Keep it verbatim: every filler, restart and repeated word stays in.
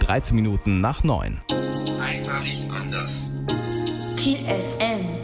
dreizehn Minuten nach neun. Einmalig anders. Kiel F M